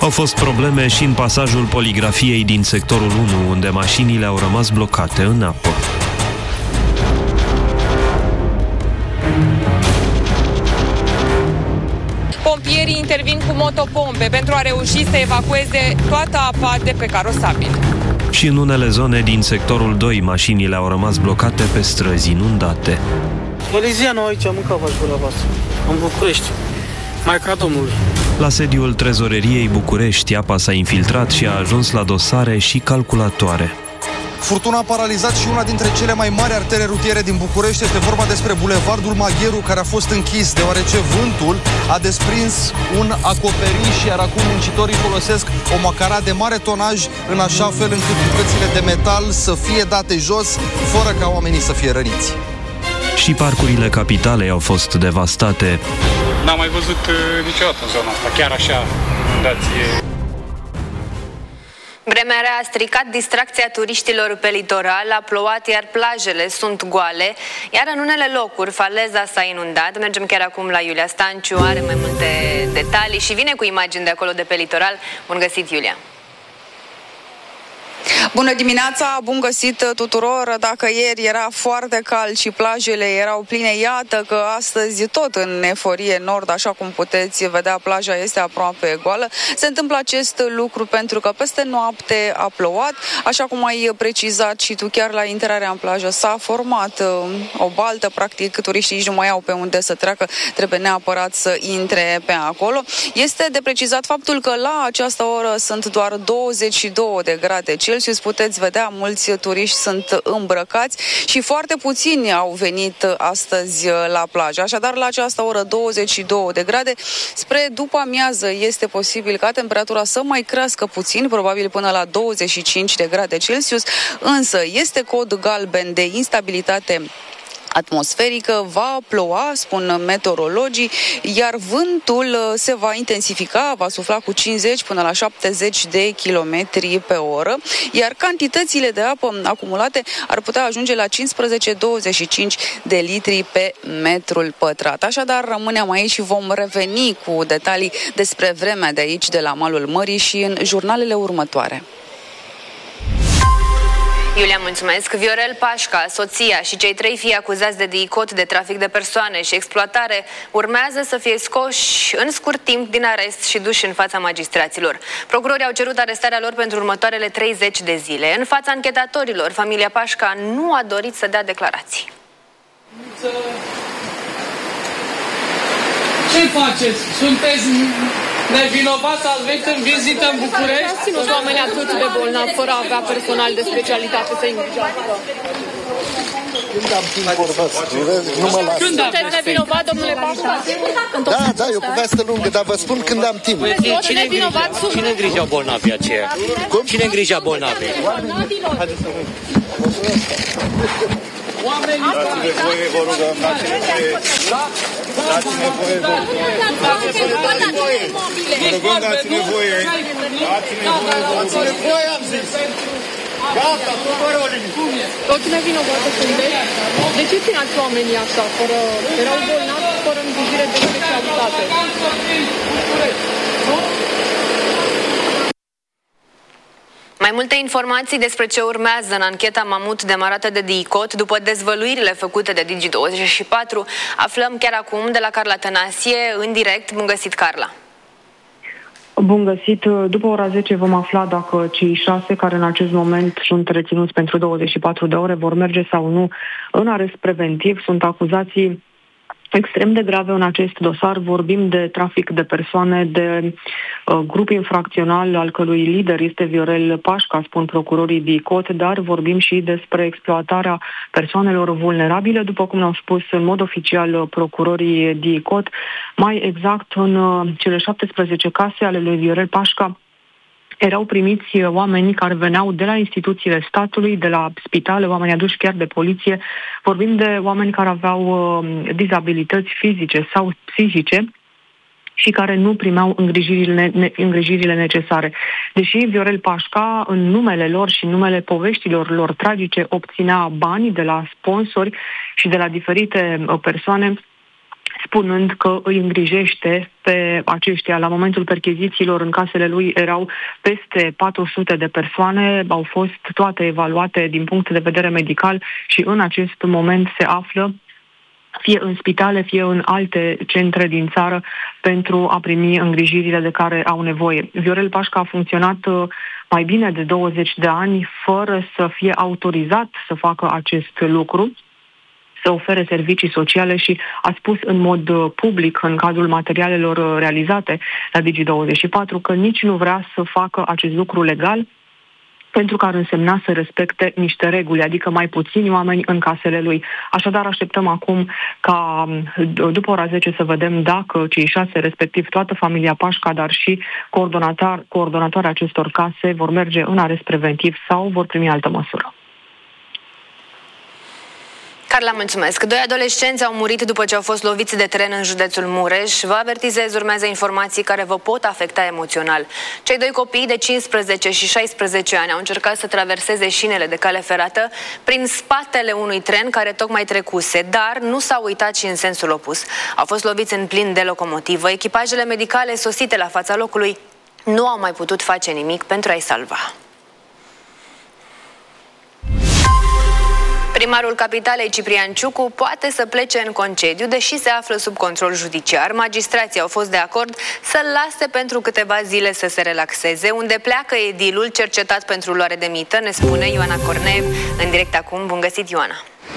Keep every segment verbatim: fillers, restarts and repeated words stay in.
Au fost probleme și în pasajul poligrafiei din sectorul unu, unde mașinile au rămas blocate în apă. Pompierii intervin cu motopompe pentru a reuși să evacueze toată apa de pe carosabil. Și în unele zone din sectorul doi, mașinile au rămas blocate pe străzi inundate. Mărizianu aici, am mâncat gura voastră, în București, Maica Domnului. La sediul Trezoreriei București, apa s-a infiltrat și a ajuns la dosare și calculatoare. Furtuna a paralizat și una dintre cele mai mari artere rutiere din București. Este vorba despre Bulevardul Magheru, care a fost închis deoarece vântul a desprins un acoperiș, iar acum muncitorii folosesc o macara de mare tonaj în așa fel încât bucățile de metal să fie date jos, fără ca oamenii să fie răniți. Și parcurile capitalei au fost devastate. N-am mai văzut uh, niciodată în zona asta, chiar așa, inundație. Vremea rea a stricat distracția turiștilor pe litoral, a plouat, iar plajele sunt goale, iar în unele locuri faleza s-a inundat. Mergem chiar acum la Iulia Stanciu, are mai multe detalii și vine cu imagini de acolo de pe litoral. Bun găsit, Iulia! Bună dimineața, bun găsit tuturor! Dacă ieri era foarte cald și plajele erau pline, iată că astăzi tot în Eforie Nord, așa cum puteți vedea, plaja este aproape goală. Se întâmplă acest lucru pentru că peste noapte a plouat, așa cum ai precizat și tu, chiar la intrarea în plajă s-a format o baltă, practic turiștii nici nu mai au pe unde să treacă, trebuie neapărat să intre pe acolo. Este de precizat faptul că la această oră sunt doar douăzeci și două de grade Celsius. Puteți vedea, mulți turiști sunt îmbrăcați și foarte puțini au venit astăzi la plajă. Așadar, la această oră douăzeci și două de grade. Spre după amiază este posibil ca temperatura să mai crească puțin, probabil până la douăzeci și cinci de grade Celsius, însă este cod galben de instabilitate atmosferică, va ploua, spun meteorologii, iar vântul se va intensifica, va sufla cu cincizeci până la șaptezeci de kilometri pe oră, iar cantitățile de apă acumulate ar putea ajunge la cincisprezece douăzeci și cinci de litri pe metrul pătrat. Așadar, rămânem aici și vom reveni cu detalii despre vremea de aici, de la malul mării, și în jurnalele următoare. Iulia, mulțumesc. Viorel Pașca, soția și cei trei fii acuzați de DICOT, de trafic de persoane și exploatare urmează să fie scoși în scurt timp din arest și duși în fața magistraților. Procurorii au cerut arestarea lor pentru următoarele treizeci de zile. În fața anchetatorilor, familia Pașca nu a dorit să dea declarații. Ce faceți? Sunteți nevinovați, ați venit în vizită în București? Ați ținut oamenii atât de bolnavi, fără a avea personal de specialitate să îngrijească. Când am timp vorbați, nu mă las. Sunteți nevinovat, domnule Pașca? Da, da, e o poveste lungă, dar vă spun când am timp. Cine, cine îngrijea bolnavii aceia? Cum? Cine îngrijea bolnavii? Dați-ne voie, vă rugăm, dați-ne voie. Dați-ne voie, vă rugăm. Dați-ne voie. Vă rugăm, dați-ne voie. Dați-ne voie, vă rugăm. Dați-ne voie, am zis. Gata, nu vă rog. Toți nevinovată sunteți? De ce țineați oamenii așa, fără... Erau bolnavi, fără îngrijire de specialitate? Mai multe informații despre ce urmează în ancheta Mamut demarată de DICOT după dezvăluirile făcute de Digi douăzeci și patru aflăm chiar acum de la Carla Tănasie, în direct. Bun găsit, Carla! Bun găsit! După ora zece vom afla dacă cei șase care în acest moment sunt reținuți pentru douăzeci și patru de ore vor merge sau nu în arest preventiv. Sunt acuzații extrem de grave în acest dosar. Vorbim de trafic de persoane, de uh, grup infracțional al cărui lider este Viorel Pașca, spun procurorii DICOT, dar vorbim și despre exploatarea persoanelor vulnerabile, după cum ne-au spus în mod oficial procurorii DICOT. Mai exact, în uh, cele șaptesprezece case ale lui Viorel Pașca erau primiți oamenii care veneau de la instituțiile statului, de la spitale, oameni aduși chiar de poliție. Vorbim de oameni care aveau uh, dizabilități fizice sau psihice și care nu primeau îngrijirile, ne, îngrijirile necesare. Deși Viorel Pașca, în numele lor și în numele poveștilor lor tragice, obținea bani de la sponsori și de la diferite uh, persoane, spunând că îi îngrijește pe aceștia. La momentul perchezițiilor în casele lui erau peste patru sute de persoane, au fost toate evaluate din punct de vedere medical și în acest moment se află fie în spitale, fie în alte centre din țară pentru a primi îngrijirile de care au nevoie. Viorel Pașca a funcționat mai bine de douăzeci de ani fără să fie autorizat să facă acest lucru, să ofere servicii sociale și a spus în mod public, în cadrul materialelor realizate la Digi douăzeci și patru, că nici nu vrea să facă acest lucru legal, pentru că ar însemna să respecte niște reguli, adică mai puțini oameni în casele lui. Așadar, așteptăm acum ca după ora zece să vedem dacă cei șase, respectiv toată familia Pașca, dar și coordonator, coordonatoarea acestor case vor merge în arest preventiv sau vor primi altă măsură. Carla, mulțumesc. Doi adolescenți au murit după ce au fost loviți de tren în județul Mureș. Vă avertizez, urmează informații care vă pot afecta emoțional. Cei doi copii de cincisprezece și șaisprezece ani au încercat să traverseze șinele de cale ferată prin spatele unui tren care tocmai trecuse, dar nu s-au uitat și în sensul opus. Au fost loviți în plin de locomotivă. Echipajele medicale sosite la fața locului nu au mai putut face nimic pentru a-i salva. Primarul capitalei, Ciprian Ciucu, poate să plece în concediu, deși se află sub control judiciar. Magistrații au fost de acord să-l lase pentru câteva zile să se relaxeze. Unde pleacă edilul cercetat pentru luare de mită, ne spune Ioana Cornev în direct acum. Bun găsit, Ioana!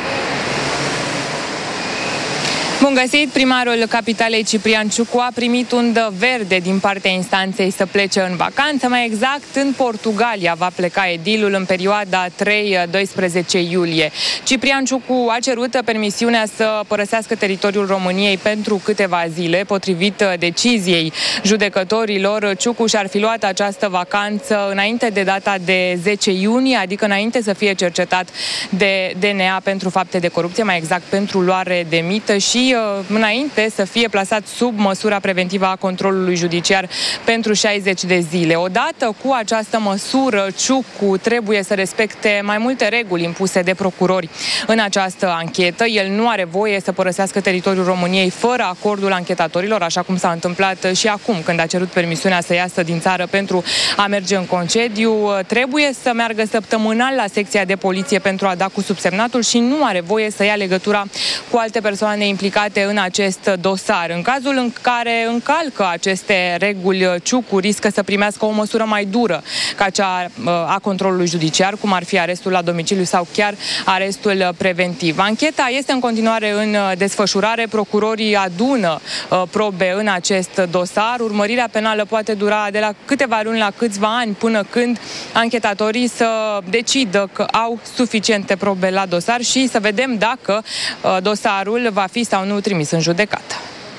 Bun găsit! Primarul capitalei, Ciprian Ciucu, a primit undă verde din partea instanței să plece în vacanță. Mai exact, în Portugalia va pleca edilul în perioada trei doisprezece iulie. Ciprian Ciucu a cerut permisiunea să părăsească teritoriul României pentru câteva zile. Potrivit deciziei judecătorilor, Ciucu și-ar fi luat această vacanță înainte de data de zece iunie, adică înainte să fie cercetat de D N A pentru fapte de corupție, mai exact pentru luare de mită și înainte să fie plasat sub măsura preventivă a controlului judiciar pentru șaizeci de zile. Odată cu această măsură, Ciucu trebuie să respecte mai multe reguli impuse de procurori în această anchetă. El nu are voie să părăsească teritoriul României fără acordul anchetatorilor, așa cum s-a întâmplat și acum când a cerut permisiunea să iasă din țară pentru a merge în concediu. Trebuie să meargă săptămânal la secția de poliție pentru a da cu subsemnatul și nu are voie să ia legătura cu alte persoane implicate în acest dosar. În cazul în care încalcă aceste reguli, Ciucu riscă să primească o măsură mai dură ca cea a controlului judiciar, cum ar fi arestul la domiciliu sau chiar arestul preventiv. Ancheta este în continuare în desfășurare. Procurorii adună probe în acest dosar. Urmărirea penală poate dura de la câteva luni la câțiva ani, până când anchetatorii să decidă că au suficiente probe la dosar și să vedem dacă dosarul va fi sau nu trimis în judecată.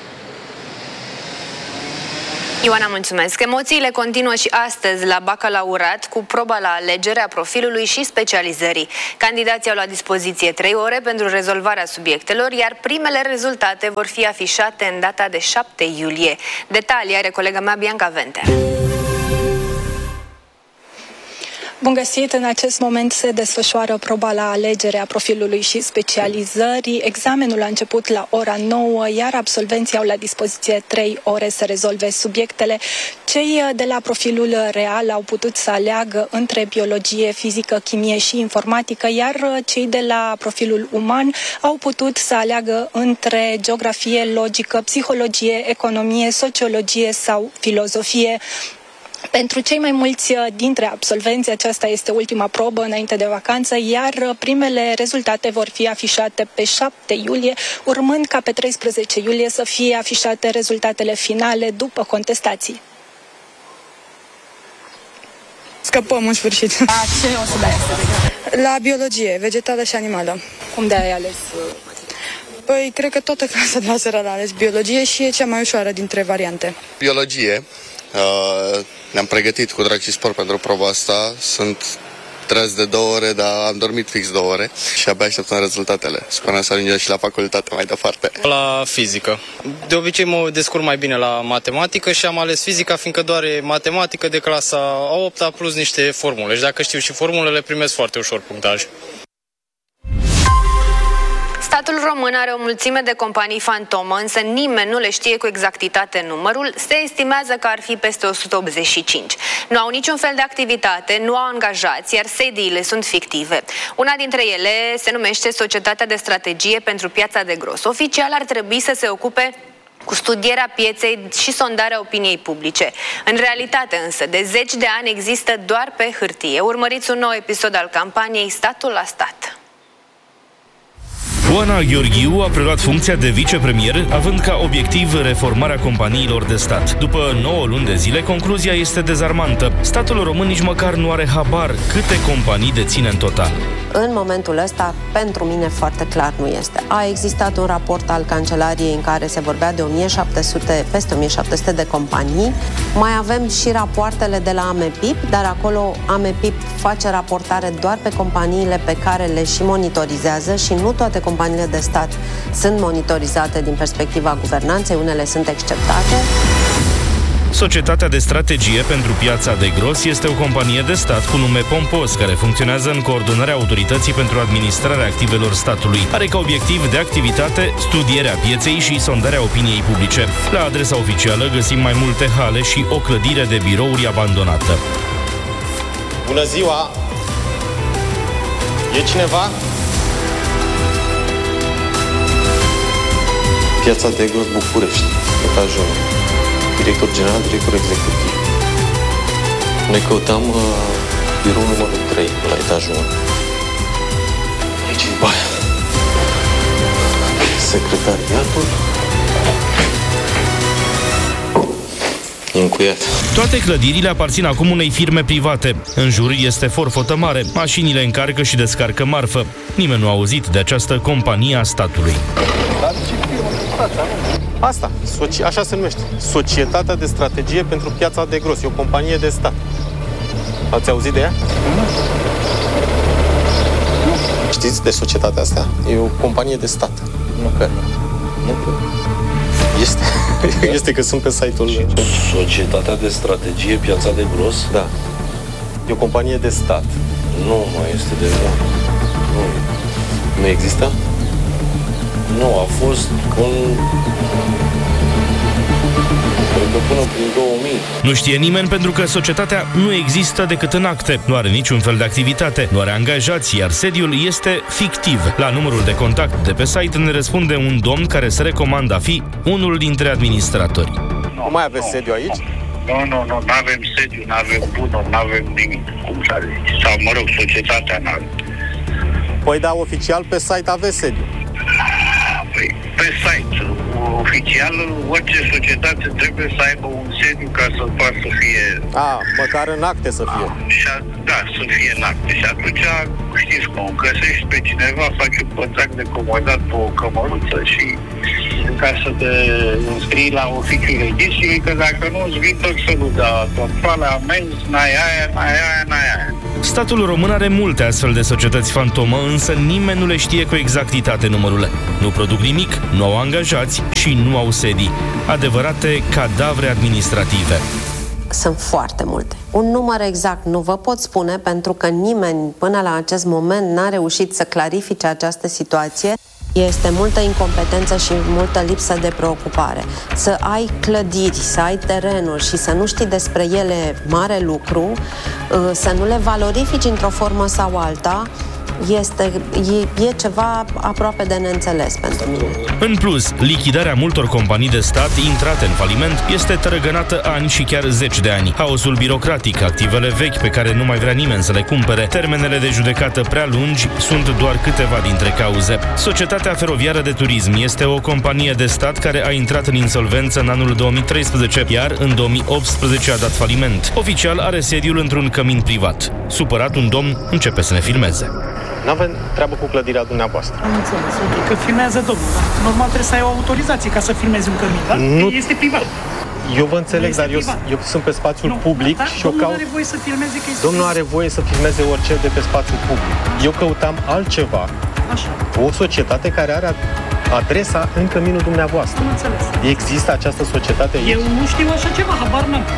Ioana, mulțumesc! Emoțiile continuă și astăzi la bacalaureat cu proba la alegerea profilului și specializării. Candidații au la dispoziție trei ore pentru rezolvarea subiectelor, iar primele rezultate vor fi afișate în data de șapte iulie. Detalii are colega mea Bianca Ventea. Bun găsit! În acest moment se desfășoară proba la alegerea profilului și specializării. Examenul a început la ora nouă, iar absolvenții au la dispoziție trei ore să rezolve subiectele. Cei de la profilul real au putut să aleagă între biologie, fizică, chimie și informatică, iar cei de la profilul uman au putut să aleagă între geografie, logică, psihologie, economie, sociologie sau filozofie. Pentru cei mai mulți dintre absolvenți, aceasta este ultima probă înainte de vacanță, iar primele rezultate vor fi afișate pe șapte iulie, urmând ca pe treisprezece iulie să fie afișate rezultatele finale după contestații. Scăpăm în sfârșit. La ce o să dai? La biologie, vegetală și animală. Cum de ai ales? Păi, cred că toată clasa de la a ales biologie și e cea mai ușoară dintre variante. Biologie. Uh, ne-am pregătit cu drag și spor pentru proba asta. Sunt trez de două ore, dar am dormit fix două ore și abia așteptăm rezultatele. Sperăm să ajungem și la facultate mai departe. La fizică. De obicei mă descurc mai bine la matematică și am ales fizica, fiindcă doar e matematică de clasa a opta plus niște formule. Și dacă știu și formulele, primesc foarte ușor punctaj. Statul român are o mulțime de companii fantomă, însă nimeni nu le știe cu exactitate numărul. Se estimează că ar fi peste o sută optzeci și cinci. Nu au niciun fel de activitate, nu au angajați, iar sediile sunt fictive. Una dintre ele se numește Societatea de Strategie pentru Piața de Gros. Oficial ar trebui să se ocupe cu studierea pieței și sondarea opiniei publice. În realitate însă, de zeci de ani există doar pe hârtie. Urmăriți un nou episod al campaniei Statul la Stat. Oana Gheorghiu a preluat funcția de vicepremier, având ca obiectiv reformarea companiilor de stat. După nouă luni de zile, concluzia este dezarmantă. Statul român nici măcar nu are habar câte companii deține în total. În momentul ăsta, pentru mine foarte clar nu este. A existat un raport al Cancelariei în care se vorbea de o mie șapte sute, peste o mie șapte sute de companii. Mai avem și rapoartele de la AMEPIP, dar acolo AMEPIP face raportare doar pe companiile pe care le și monitorizează și nu toate companiile de stat sunt monitorizate din perspectiva guvernanței, unele sunt exceptate. Societatea de Strategie pentru Piața de Gros este o companie de stat cu nume pompos, care funcționează în coordonarea autorității pentru administrarea activelor statului. Are ca obiectiv de activitate studierea pieței și sondarea opiniei publice. La adresa oficială găsim mai multe hale și o clădire de birouri abandonată. Bună ziua! E cineva? Piața de Gros, București, etajul unu. Director general, director executiv. Noi căutăm uh, biroul numărul trei, la etajul unu. Aici e baia. Secretariatul. Încuiat. Toate clădirile aparțin acum unei firme private. În jur este forfotă mare. Mașinile încarcă și descarcă marfă. Nimeni nu a auzit de această companie a statului. Asta, așa se numește. Societatea de Strategie pentru Piața de Gros. E o companie de stat. Ați auzit de ea? Nu. Știți de societatea asta? E o companie de stat. Nu că... Nu că... Este. Este că sunt pe site-ul... Societatea de Strategie Piața de Gros? Da. E o companie de stat. Nu mai este de mult. Nu. Nu există? Nu, a fost un... Cred că până prin două mii. Nu știe nimeni pentru că societatea nu există decât în acte. Nu are niciun fel de activitate, nu are angajați, iar sediul este fictiv. La numărul de contact de pe site ne răspunde un domn care se recomandă a fi unul dintre administratori. Nu mai aveți sediu aici? Nu, nu, nu, nu avem sediu, nu avem bunuri, nu avem nimic, cum s-a zis. Sau, mă rog, societatea nu are. Păi da, oficial pe site aveți sediu. Păi, pe site, oficial, orice societate trebuie să aibă un sediu ca să poată să fie... A, măcar în acte să fie. Și a, da, să fie în acte. Și atunci, știți cum, găsești pe cineva, faci un contract de comodat pe o cămăruță și ca să te înscrii la oficiul registrului, că dacă nu îți vin tot felul de controle, amenzi, n-ai aia, n-ai aia, n-ai aia. Statul român are multe astfel de societăți fantomă, însă nimeni nu le știe cu exactitate numărul. Nu produc nimic, nu au angajați și nu au sedii. Adevărate cadavre administrative. Sunt foarte multe. Un număr exact nu vă pot spune pentru că nimeni până la acest moment n-a reușit să clarifice această situație. Este multă incompetență și multă lipsă de preocupare. Să ai clădiri, să ai terenuri și să nu știi despre ele mare lucru, să nu le valorifici într-o formă sau alta, este, e, e ceva aproape de neînțeles pentru mine. În plus, lichidarea multor companii de stat intrate în faliment este tărăgănată ani și chiar zeci de ani. Haosul birocratic, activele vechi pe care nu mai vrea nimeni să le cumpere, termenele de judecată prea lungi sunt doar câteva dintre cauze. Societatea Feroviară de Turism este o companie de stat care a intrat în insolvență în anul două mii treisprezece, iar în două mii optsprezece a dat faliment. Oficial are sediul într-un cămin privat. Supărat, un domn începe să ne filmeze. N-avem treabă cu clădirea dumneavoastră. Am înțeles, ok, că filmează domnul, dar normal trebuie să ai o autorizație ca să filmezi un cămin, da? Nu. Este privat. Eu vă înțeleg, dar eu, eu sunt pe spațiul nu, public da, și eu caut... are voie să filmeze că este Domnul are voie să filmeze orice de pe spațiul public. Eu căutam altceva. Așa. O societate care are adresa în căminul dumneavoastră. Am înțeles. Există această societate aici? Eu nu știu așa ceva, habar n-am.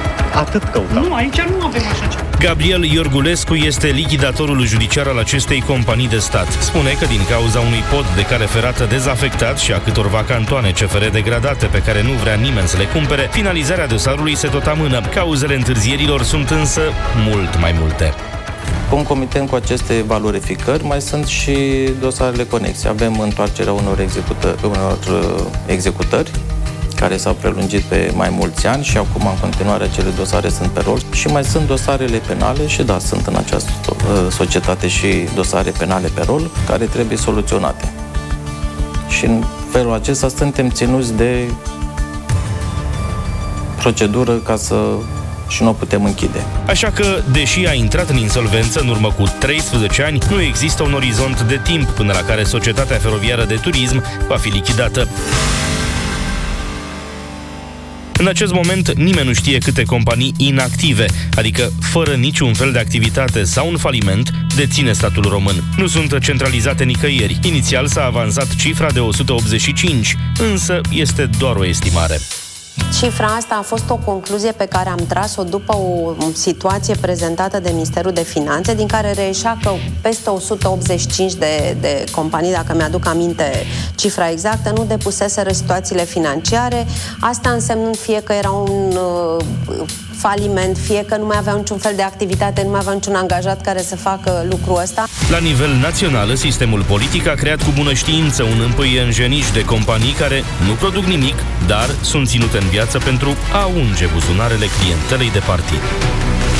Atât căutam. Nu, aici nu avem așa ceva. Gabriel Iorgulescu este lichidatorul judiciar al acestei companii de stat. Spune că din cauza unui pod de cale ferată dezafectat și a câtorva cantoane C F R degradate pe care nu vrea nimeni să le cumpere, finalizarea dosarului se tot amână. Cauzele întârzierilor sunt însă mult mai multe. Concomitent cu aceste valorificări, mai sunt și dosarele conexe. Avem întoarcerea unor, execută, unor executări care s-au prelungit pe mai mulți ani și acum, în continuare, acele dosare sunt pe rol. Și mai sunt dosarele penale și, da, sunt în această societate și dosare penale pe rol care trebuie soluționate. Și în felul acesta suntem ținuți de procedură ca să și nu o putem închide. Așa că, deși a intrat în insolvență în urmă cu treisprezece ani, nu există un orizont de timp până la care Societatea Feroviară de Turism va fi lichidată. În acest moment, nimeni nu știe câte companii inactive, adică fără niciun fel de activitate sau un faliment, deține statul român. Nu sunt centralizate nicăieri. Inițial s-a avansat cifra de o sută optzeci și cinci, însă este doar o estimare. Cifra asta a fost o concluzie pe care am tras-o după o situație prezentată de Ministerul de Finanțe, din care reieșea că peste o sută optzeci și cinci de, de companii, dacă mi-aduc aminte cifra exactă, nu depuseseră situațiile financiare, asta însemnând fie că era un uh, faliment, fie că nu mai aveau niciun fel de activitate, nu mai aveau niciun angajat care să facă lucrul ăsta. La nivel național, sistemul politic a creat cu bună știință un împâienjeniș de companii care nu produc nimic, dar sunt ținute în viață pentru a unge buzunarele clientelei de partid.